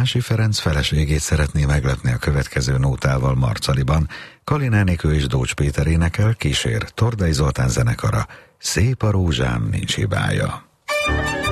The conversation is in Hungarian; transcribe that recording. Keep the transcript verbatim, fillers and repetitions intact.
Tamási Ferenc feleségét szeretné meglepni a következő nótával Marcaliban. Kalin Enikő és Dócs Péter énekel, kísér Tordai Zoltán zenekara. Szép a rózsám, nincs hibája.